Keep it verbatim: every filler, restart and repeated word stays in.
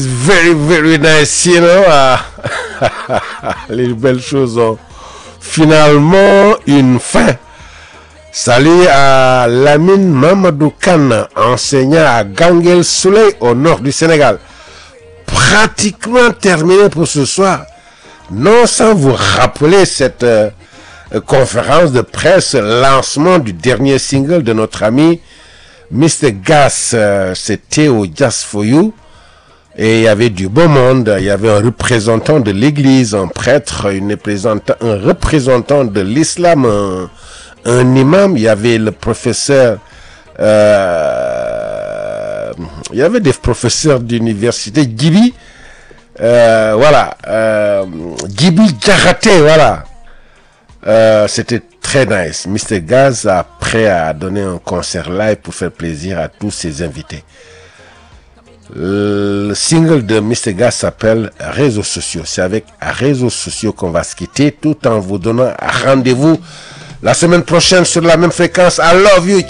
Very, very nice, you know. Uh, les belles choses ont finalement une fin. Salut à Lamine Mamadou Khan, enseignant à Ganguel Soleil au nord du Sénégal. Pratiquement terminé pour ce soir. Non sans vous rappeler cette euh, conférence de presse, lancement du dernier single de notre ami mister Gas. Euh, C'était au Just For You. Et il y avait du beau monde, il y avait un représentant de l'église, un prêtre, une représentant, un représentant de l'islam, un, un imam, il y avait le professeur, euh, il y avait des professeurs d'université, Gibi, euh, voilà, euh, Gibi Djaraté, voilà. Euh, c'était très nice. mister Gaz a prêt à donner un concert live pour faire plaisir à tous ses invités. Le single de mister Gas s'appelle Réseaux sociaux. C'est avec Réseaux sociaux qu'on va se quitter tout en vous donnant rendez-vous la semaine prochaine sur la même fréquence. I love you.